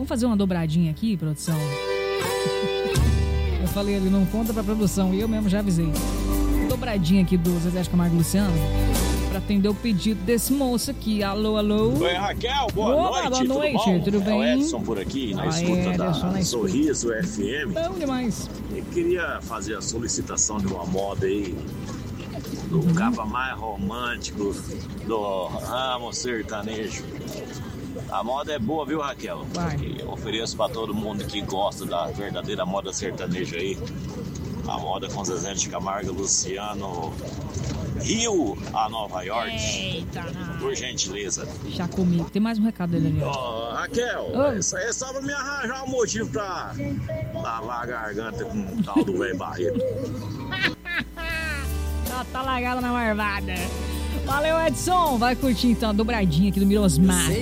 fazer uma dobradinha aqui, produção? Eu falei ali, não conta pra produção, e eu mesmo já avisei. Dobradinha aqui do Zezé de Camargo e Luciano, pra atender o pedido desse moço aqui. Alô, alô. Oi, Raquel, boa noite, tudo bem? É o Edson por aqui, na escuta da Sorriso FM. Bom demais. Eu queria fazer a solicitação de uma moda aí, do capa mais romântico do ramo sertanejo. A moda é boa, viu, Raquel? Eu ofereço pra todo mundo que gosta da verdadeira moda sertaneja aí. A moda com Zezé de Camargo, Luciano, Rio a Nova York. Eita, por gentileza. Já comigo. Tem mais um recado dele ali. Raquel, isso aí é só pra me arranjar um motivo pra lavar a garganta com o tal do velho Barreto. Tá largada na marvada. Valeu, Edson. Vai curtir então a dobradinha aqui do Mirosmar.